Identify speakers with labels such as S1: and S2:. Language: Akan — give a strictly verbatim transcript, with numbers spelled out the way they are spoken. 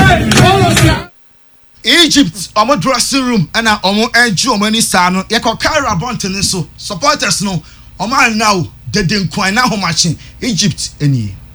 S1: Egypt, omo dressing room, and a omo enju omo ni sano. Yeko Cairo Bonten so supporters no. Omo now the den kwina ho matching Egypt any.